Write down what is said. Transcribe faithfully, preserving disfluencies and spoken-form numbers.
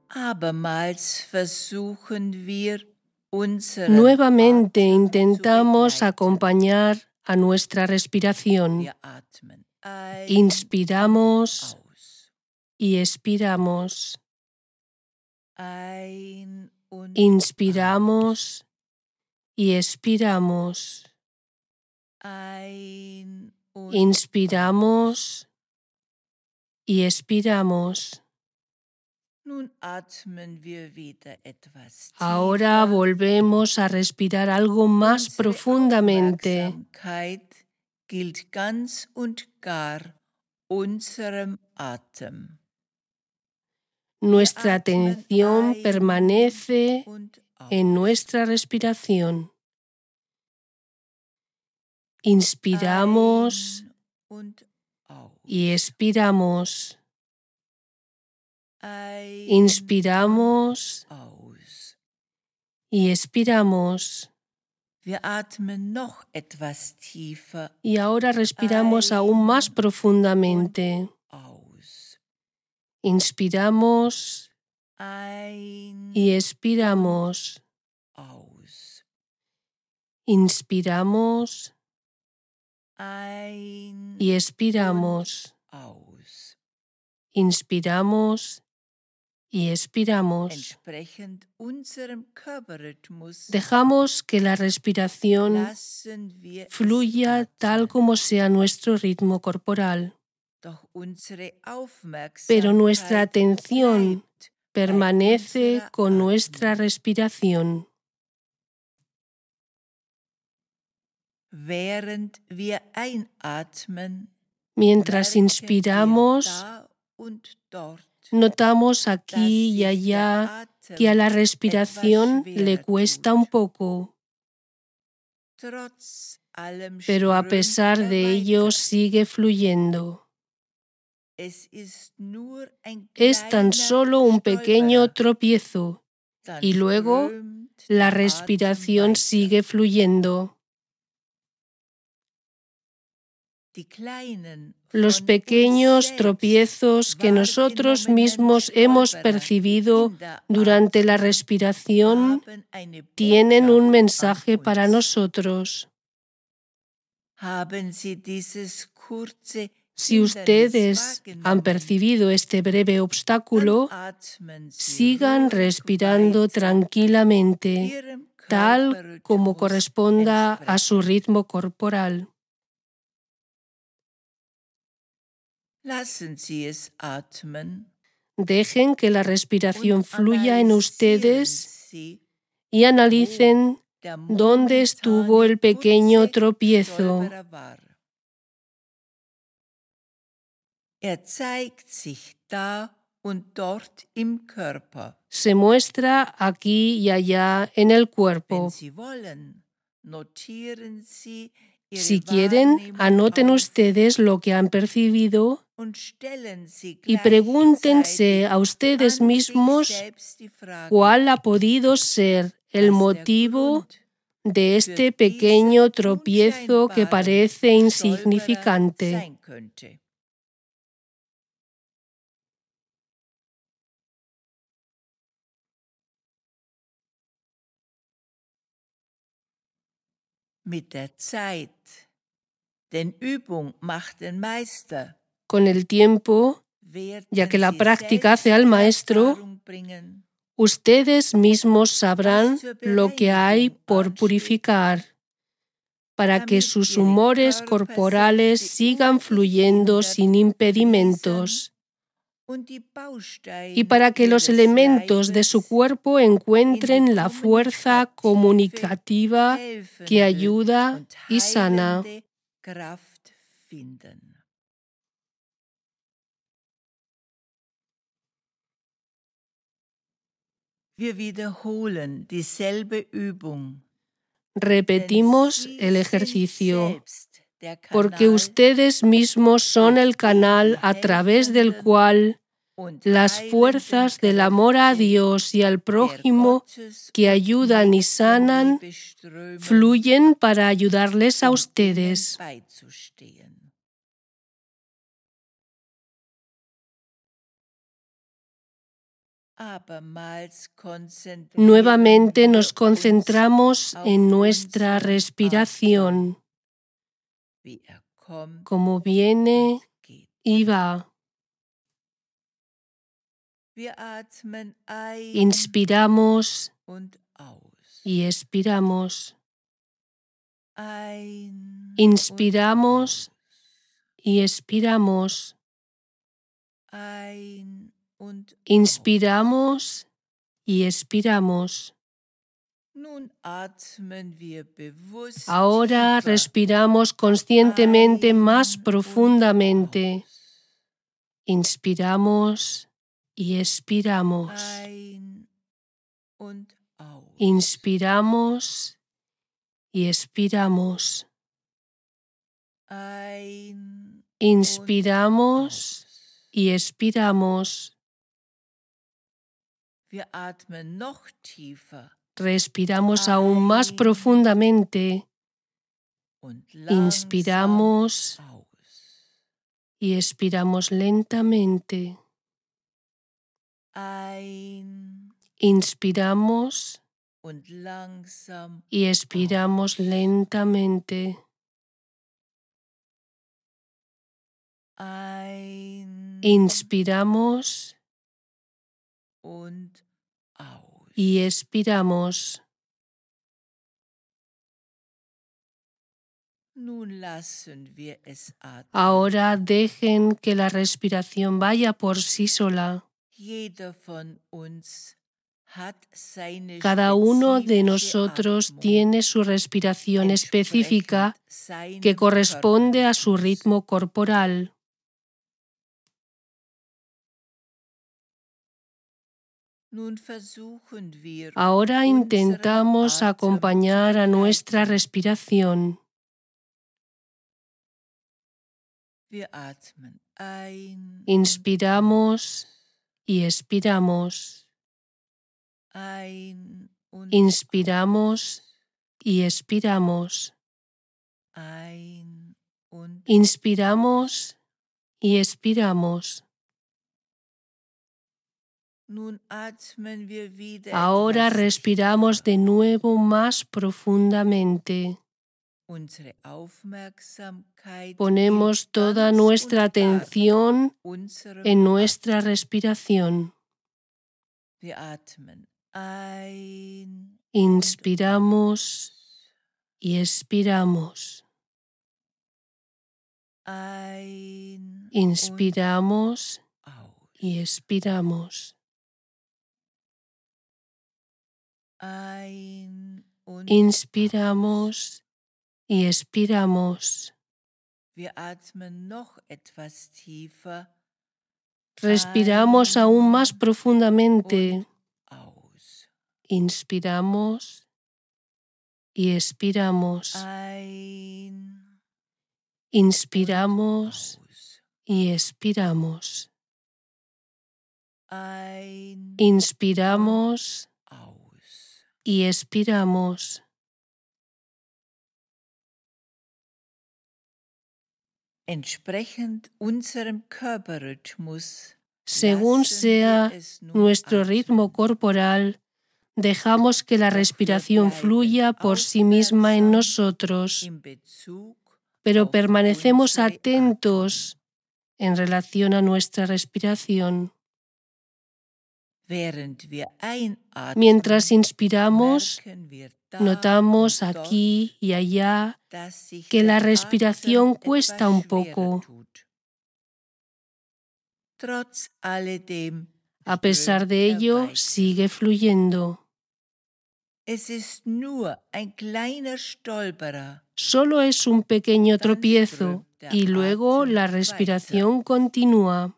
Abermals versuchen wir, unseren Nuevamente Atem intentamos zu begleiten. acompañar a nuestra respiración. Wir atmen ein Inspiramos und aus. y expiramos. Ein und Inspiramos y expiramos. ein und Inspiramos y expiramos. Nun atmen wir wieder etwas Ahora tiefer. volvemos a respirar algo más Unsere profundamente. Aufmerksamkeit gilt ganz und gar unserem Atem. Nuestra Wir atmen atención ein permanece und aus. en nuestra respiración. Inspiramos Ein und aus. y expiramos. Ein Inspiramos und aus. y expiramos. Wir atmen noch etwas tiefer Y ahora respiramos aún más profundamente. aus. Inspiramos Ein y expiramos. aus. Inspiramos Ein y expiramos. aus. Inspiramos y expiramos. Entsprechend unserem Körperrhythmus Dejamos que la respiración lassen wir es fluya tal atmen. como sea nuestro ritmo corporal. Doch unsere Pero nuestra Aufmerksamkeit atención bleibt permanece unserer con nuestra Atmung. respiración. Während wir einatmen, Mientras merken inspiramos, wir da und dort, notamos aquí y dass sich allá der Atem que a la etwas respiración le schwerer cuesta tut. un poco, Trotz allem pero a strömt pesar er de ello weiter. sigue fluyendo. Es ist nur ein Es tan kleiner solo un pequeño Stolperer, tropiezo dann y luego strömt la der Atem respiración weiter. sigue fluyendo. Die kleinen, Los von pequeños uns selbst tropiezos que nosotros wahrgenommenen mismos hemos Stolperer percibido in der durante la Atmung respiración haben eine tienen un Botschaft mensaje an para uns. nosotros. Haben Sie dieses kurze Si Hindernis ustedes han wahrgenommen, percibido este breve dann obstáculo, atmen Sie sigan ruhig respirando weiter tranquilamente, Ihrem tal como Körperrhythmus corresponda a su entsprechend. ritmo corporal. Lassen Sie es atmen Dejen que la respiración und fluya en analysieren ustedes Sie, y wo analicen der dónde estuvo momentane el pequeño kurze tropiezo. Stolperer war. Er zeigt sich da und dort im Körper. Se muestra aquí y allá en el Wenn cuerpo. Sie wollen, notieren Sie Ihre Si quieren, Wahrnehmung anoten auf ustedes lo que han percibido und stellen Sie y pregúntense gleichzeitig a ustedes an sich mismos selbst die Frage, cuál ha podido ser el was der motivo Grund de este für pequeño diesen tropiezo que unscheinbaren parece Stolperer insignificante. sein könnte. Mit der Zeit, denn Übung macht den Meister, Con el tiempo, werden ya que la Sie práctica selbst hace al in maestro, Erfahrung bringen, ustedes mismos sabrán was zur lo que hay Bereinigung por ansteht, purificar, para que damit sus Ihre humores corporales Körpersäfte sigan fluyendo ungehindert sin impedimentos und die Bausteine y para que los Ihres elementos de su Leibes cuerpo in die encuentren la fuerza kommunikative, comunicativa que helfende ayuda und y sana. heilende Kraft finden. Wir wiederholen dieselbe Übung, denn Repetimos Sie el sind ejercicio, selbst der porque Kanal, ustedes mismos son durch el den canal die a través del helfenden cual und las heilenden fuerzas del amor a Kräfte Dios y al der prójimo Gottes- que und ayudan y sanan Nächstenliebe strömen, fluyen para ayudarles a um ustedes. Ihnen beizustehen. Abermals konzentrieren Nuevamente wir nos uns concentramos auf en nuestra unseren respiración, Atem, wie er kommt como viene und geht. y va. Wir atmen ein Inspiramos und aus. y expiramos. Ein Inspiramos und aus. y expiramos. Ein und aus. Inspiramos y expiramos. Nun atmen wir bewusst Ahora tiefer respiramos conscientemente ein más und profundamente. aus. Inspiramos y expiramos. Ein und aus. Inspiramos y expiramos. Ein Inspiramos und aus. y expiramos. Wir atmen noch tiefer Respiramos aún más ein profundamente. und langsam Inspiramos aus. y expiramos lentamente. Ein Inspiramos und langsam y expiramos aus. lentamente. Ein Inspiramos und aus. y expiramos. Nun lassen wir es atmen. Ahora dejen que la respiración vaya por sí sola. Jeder von uns hat seine Cada uno de spezifische nosotros Atmung, tiene su respiración específica entsprechend seinem que corresponde a su Körperrhythmus. ritmo corporal. Nun versuchen wir, Ahora unseren intentamos Atem acompañar zu a nuestra begleiten. respiración. Wir atmen ein Inspiramos y expiramos. ein und Inspiramos y expiramos. ein und Inspiramos y expiramos. Nun atmen wir wieder Ahora etwas respiramos de nuevo más profundamente. Unsere Aufmerksamkeit Ponemos gilt toda ganz nuestra und gar atención unserem en nuestra Atem. respiración. Wir atmen ein Inspiramos y expiramos. Ein Inspiramos und aus. y expiramos. Ein und Inspiramos y expiramos. Wir atmen noch etwas tiefer. Respiramos Ein aún más profundamente. und aus. Inspiramos y expiramos. Ein Inspiramos und aus. y expiramos. Ein Inspiramos aus. y expiramos. Entsprechend unserem Körperrhythmus, Según lassen sea wir es nun nuestro atmen. ritmo corporal, dejamos que la Doch wir respiración bleiben fluya por sí misma en aufmerksam nosotros, in Bezug pero auf permanecemos unsere atentos en relación a nuestra respiración. Während wir einatmen, Mientras inspiramos, merken wir da notamos und dort, aquí y allá dass sich que der la respiración Atem cuesta etwas un schwerer poco. tut. Trotz alledem A pesar strömt de er ello, weiter. sigue fluyendo. Es ist nur ein kleiner Stolperer. Solo es un pequeño Dann tropiezo strömt der y luego Atem la weiter. respiración continúa.